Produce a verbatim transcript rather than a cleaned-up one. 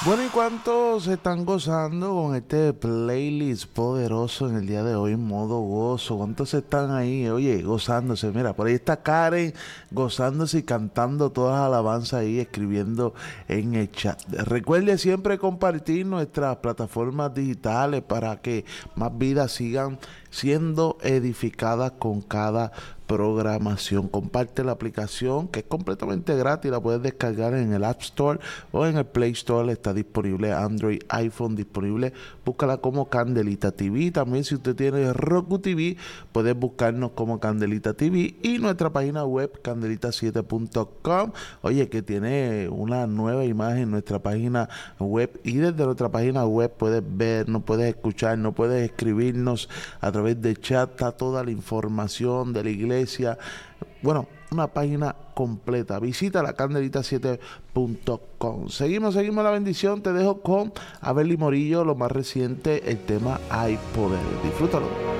Bueno, ¿y cuántos se están gozando con este playlist poderoso en el día de hoy en modo gozo? ¿Cuántos se están ahí, oye, gozándose? Mira, por ahí está Karen gozándose y cantando todas las alabanzas ahí, escribiendo en el chat. Recuerde siempre compartir nuestras plataformas digitales para que más vidas sigan siendo edificadas con cada programación. Comparte la aplicación que es completamente gratis, la puedes descargar en el App Store o en el Play Store. Está disponible Android, iPhone disponible. Búscala como Candelita T V. También si usted tiene Roku T V, puedes buscarnos como Candelita T V y nuestra página web candelita siete punto com. Oye, que tiene una nueva imagen en nuestra página web y desde nuestra página web puedes ver, no puedes escuchar, no puedes escribirnos a través de chat. Está toda la información de la iglesia. Bueno, una página completa. Visita la candelita siete punto com. Seguimos, seguimos la bendición. Te dejo con Abel y Morillo, lo más reciente, el tema Hay Poder. Disfrútalo.